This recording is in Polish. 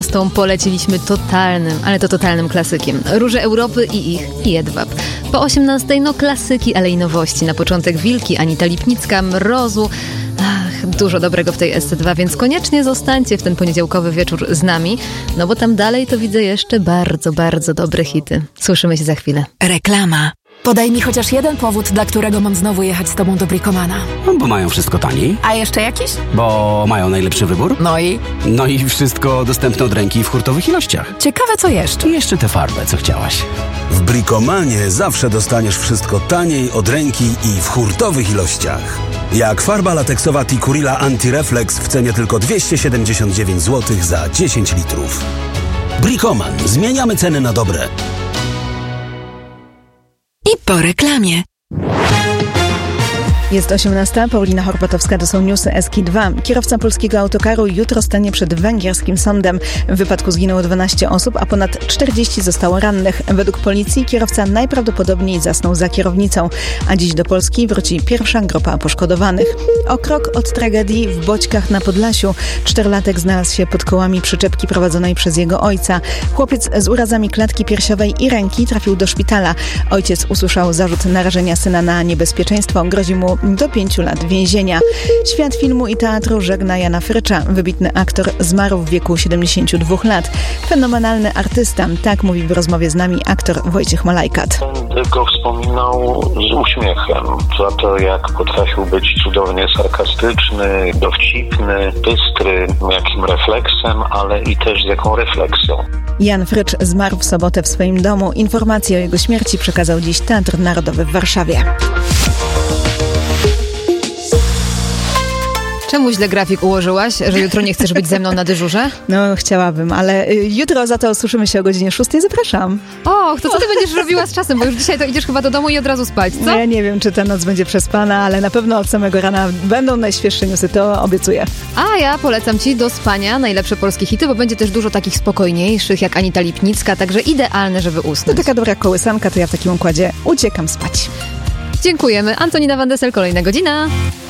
18 poleciliśmy totalnym klasykiem. Róże Europy i ich Jedwab. Po 18 klasyki, ale i nowości. Na początek Wilki, Anita Lipnicka, Mrozu. Dużo dobrego w tej SC2, więc koniecznie zostańcie w ten poniedziałkowy wieczór z nami, no bo tam dalej to widzę jeszcze bardzo, bardzo dobre hity. Słyszymy się za chwilę. Reklama. Podaj mi chociaż jeden powód, dla którego mam znowu jechać z tobą do Bricomana. Bo mają wszystko taniej. A jeszcze jakiś? Bo mają najlepszy wybór. No i wszystko dostępne od ręki w hurtowych ilościach. ciekawe co jeszcze. I jeszcze tę farbę, co chciałaś. W Bricomanie zawsze dostaniesz wszystko taniej, od ręki i w hurtowych ilościach. Jak farba lateksowa Tikurila Anti-Reflex w cenie tylko 279 zł za 10 litrów. Bricoman. Zmieniamy ceny na dobre. I po reklamie. Jest 18. Paulina Horpatowska, to są newsy SK2. Kierowca polskiego autokaru jutro stanie przed węgierskim sądem. W wypadku zginęło 12 osób, a ponad 40 zostało rannych. Według policji kierowca najprawdopodobniej zasnął za kierownicą, a dziś do Polski wróci pierwsza grupa poszkodowanych. O krok od tragedii w Boćkach na Podlasiu. 4-latek znalazł się pod kołami przyczepki prowadzonej przez jego ojca. Chłopiec z urazami klatki piersiowej i ręki trafił do szpitala. Ojciec usłyszał zarzut narażenia syna na niebezpieczeństwo. Grozi mu do 5 lat więzienia. Świat filmu i teatru żegna Jana Frycza. Wybitny aktor zmarł w wieku 72 lat. Fenomenalny artysta, tak mówi w rozmowie z nami aktor Wojciech Malajkat. Będę go wspominał z uśmiechem za to, jak potrafił być cudownie sarkastyczny, dowcipny, bystry, jakim refleksem, ale i też z jaką refleksją. Jan Frycz zmarł w sobotę w swoim domu. Informację o jego śmierci przekazał dziś Teatr Narodowy w Warszawie. Czemu źle grafik ułożyłaś, że jutro nie chcesz być ze mną na dyżurze? No, chciałabym, ale jutro za to słyszymy się o godzinie 6. Zapraszam. Och, to co ty będziesz robiła z czasem? Bo już dzisiaj to idziesz chyba do domu i od razu spać, co? Ja nie wiem, czy ta noc będzie przespana, ale na pewno od samego rana będą najświeższe newsy, to obiecuję. A ja polecam ci do spania najlepsze polskie hity, bo będzie też dużo takich spokojniejszych, jak Anita Lipnicka, także idealne, żeby usnąć. To taka dobra kołysanka, to ja w takim układzie uciekam spać. Dziękujemy. Antonina Van Dessel, kolejna godzina.